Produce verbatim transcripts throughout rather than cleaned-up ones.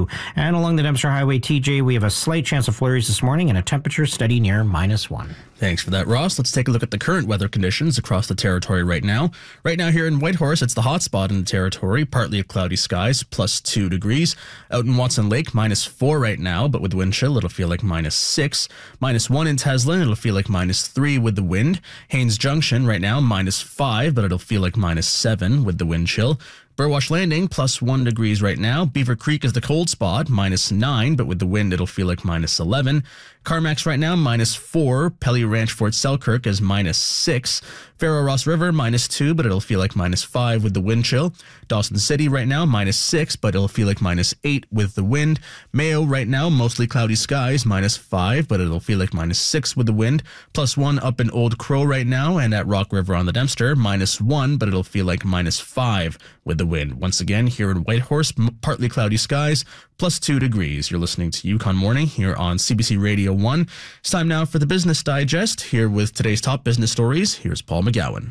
And along the Dempster Highway, T J, we have a slight chance of flurries this morning and a temperature steady near minus one. Thanks for that, Ross. Let's take a look at the current weather conditions across the territory right now. Right now here in Whitehorse, it's the hot spot in the territory, partly cloudy skies, plus two degrees. Out in Watson Lake, minus four right now, but with wind chill, it'll feel like minus six. Minus one in Teslin, it'll feel like minus three with the wind. Haines Junction right now, minus five, but it'll feel like minus seven with the wind chill. Burwash Landing, plus one degrees right now. Beaver Creek is the cold spot, minus nine, but with the wind, it'll feel like minus eleven. Carmax right now, minus four. Pelly Ranch Fort Selkirk is minus six. Farrow Ross River, minus two, but it'll feel like minus five with the wind chill. Dawson City right now, minus six, but it'll feel like minus eight with the wind. Mayo right now, mostly cloudy skies, minus five, but it'll feel like minus six with the wind. Plus one up in Old Crow right now, and at Rock River on the Dempster, minus one, but it'll feel like minus five with the wind. Once again, here in Whitehorse, partly cloudy skies, plus two degrees. You're listening to Yukon Morning here on C B C Radio one. It's time now for the Business Digest. Here with today's top business stories, here's Paul McGowan.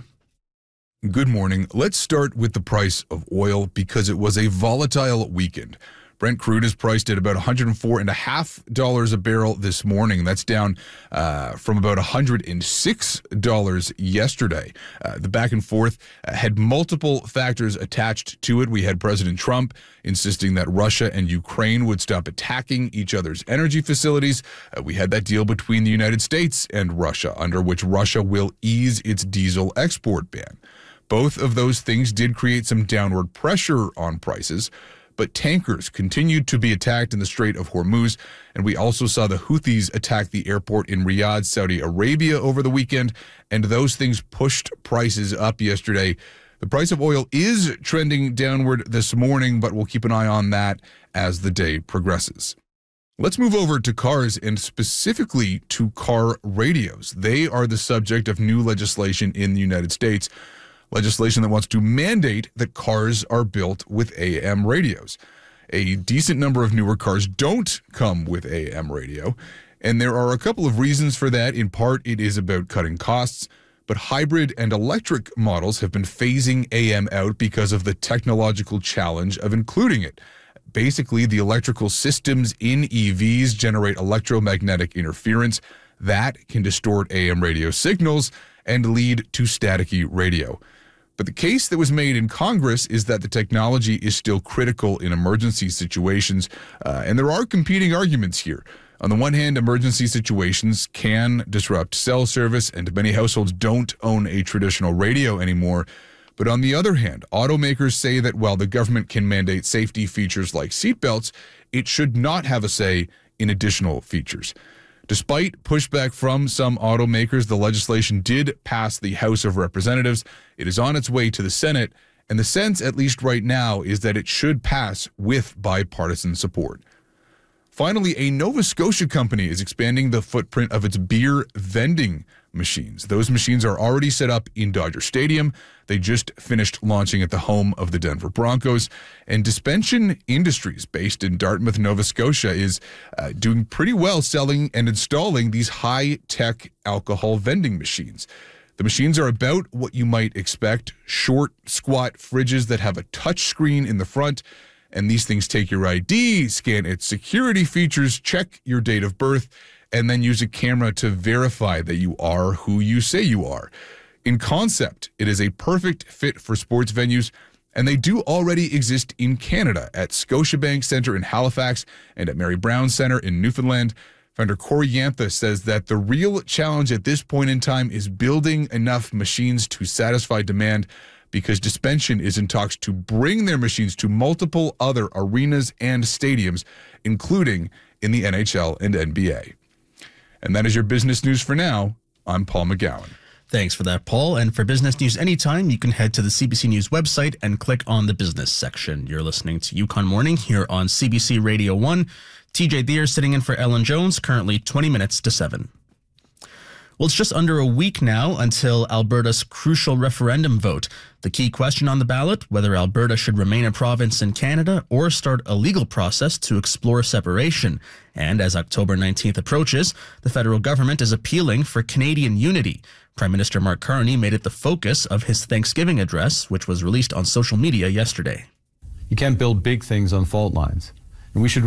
Good morning. Let's start with the price of oil because it was a volatile weekend. Brent crude is priced at about one hundred four dollars and fifty cents a barrel this morning. That's down uh, from about one hundred six dollars yesterday. Uh, the back and forth uh, had multiple factors attached to it. We had President Trump insisting that Russia and Ukraine would stop attacking each other's energy facilities. Uh, we had that deal between the United States and Russia, under which Russia will ease its diesel export ban. Both of those things did create some downward pressure on prices, but tankers continued to be attacked in the Strait of Hormuz, and we also saw the Houthis attack the airport in Riyadh, Saudi Arabia over the weekend, and those things pushed prices up yesterday. The price of oil is trending downward this morning, but we'll keep an eye on that as the day progresses. Let's move over to cars and specifically to car radios. They are the subject of new legislation in the United States. Legislation that wants to mandate that cars are built with A M radios. A decent number of newer cars don't come with A M radio, and there are a couple of reasons for that. In part, it is about cutting costs, but hybrid and electric models have been phasing A M out because of the technological challenge of including it. Basically, the electrical systems in E Vs generate electromagnetic interference that can distort A M radio signals and lead to staticky radio. But the case that was made in Congress is that the technology is still critical in emergency situations, uh, and there are competing arguments here. On the one hand, emergency situations can disrupt cell service, and many households don't own a traditional radio anymore. But on the other hand, automakers say that while the government can mandate safety features like seatbelts, it should not have a say in additional features. Despite pushback from some automakers, the legislation did pass the House of Representatives. It is on its way to the Senate, and the sense, at least right now, is that it should pass with bipartisan support. Finally, a Nova Scotia company is expanding the footprint of its beer vending machines. Those machines are already set up in Dodger Stadium. They just finished launching at the home of the Denver Broncos. And Dispension Industries, based in Dartmouth, Nova Scotia, is uh, doing pretty well selling and installing these high-tech alcohol vending machines. The machines are about what you might expect: short, squat fridges that have a touch screen in the front. And these things take your I D, scan its security features, check your date of birth, and then use a camera to verify that you are who you say you are. In concept, it is a perfect fit for sports venues, and they do already exist in Canada at Scotiabank Centre in Halifax and at Mary Brown Centre in Newfoundland. Founder Corey Yantha says that the real challenge at this point in time is building enough machines to satisfy demand, because Dispension is in talks to bring their machines to multiple other arenas and stadiums, including in the N H L and N B A. And that is your business news for now. I'm Paul McGowan. Thanks for that, Paul. And for business news anytime, you can head to the C B C News website and click on the business section. You're listening to Yukon Morning here on C B C Radio one. T J Deere sitting in for Ellen Jones, currently twenty minutes to seven. Well, it's just under a week now until Alberta's crucial referendum vote. The key question on the ballot, whether Alberta should remain a province in Canada or start a legal process to explore separation. And as October nineteenth approaches, the federal government is appealing for Canadian unity. Prime Minister Mark Carney made it the focus of his Thanksgiving address, which was released on social media yesterday. You can't build big things on fault lines. And we should